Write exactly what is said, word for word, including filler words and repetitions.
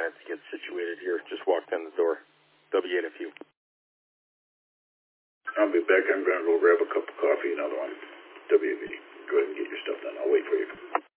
minute to get situated here. Just walked in the door. W eight F U. I'll be back. I'm going to go grab a cup of coffee, another one. W V.